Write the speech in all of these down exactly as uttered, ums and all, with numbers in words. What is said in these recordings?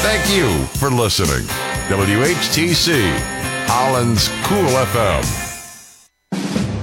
Thank you for listening. W H T C, Holland's Cool F M.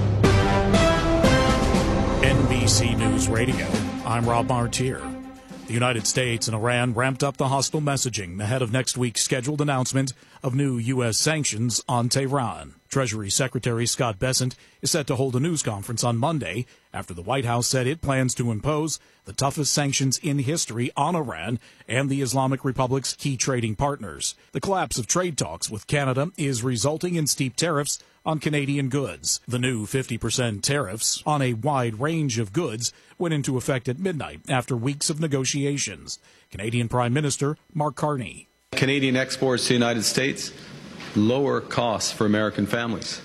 N B C News Radio, I'm Rob Martier. The United States and Iran ramped up the hostile messaging ahead of next week's scheduled announcement of new U S sanctions on Tehran. Treasury Secretary Scott Bessent is set to hold a news conference on Monday after the White House said it plans to impose the toughest sanctions in history on Iran and the Islamic Republic's key trading partners. The collapse of trade talks with Canada is resulting in steep tariffs on Canadian goods. The new fifty percent tariffs on a wide range of goods went into effect at midnight after weeks of negotiations. Canadian Prime Minister Mark Carney. Canadian exports to the United States lower costs for American families.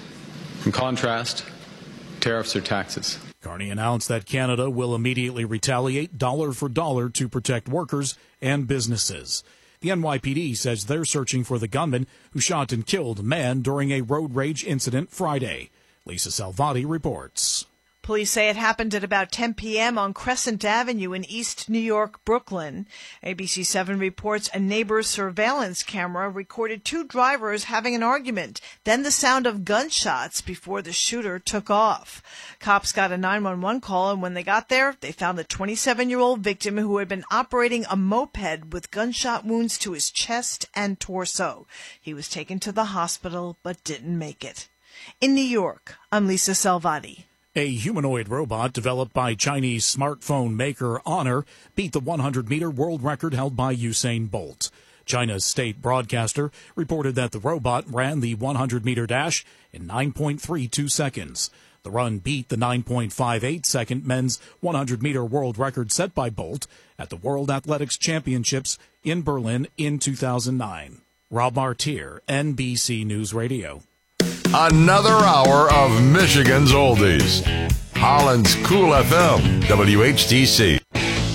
In contrast, tariffs are taxes. Carney announced that Canada will immediately retaliate dollar for dollar to protect workers and businesses. The N Y P D says they're searching for the gunman who shot and killed a man during a road rage incident Friday. Lisa Salvati reports. Police say it happened at about ten p.m. on Crescent Avenue in East New York, Brooklyn. A B C seven reports a neighbor's surveillance camera recorded two drivers having an argument, then the sound of gunshots before the shooter took off. Cops got a nine one one call, and when they got there, they found the twenty-seven-year-old victim who had been operating a moped with gunshot wounds to his chest and torso. He was taken to the hospital but didn't make it. In New York, I'm Lisa Salvati. A humanoid robot developed by Chinese smartphone maker Honor beat the hundred meter world record held by Usain Bolt. China's state broadcaster reported that the robot ran the hundred meter dash in nine point three two seconds. The run beat the nine point five eight second men's hundred meter world record set by Bolt at the World Athletics Championships in Berlin in two thousand nine. Rob Martier, N B C News Radio. Another hour of Michigan's oldies. Holland's Cool F M, W H T C.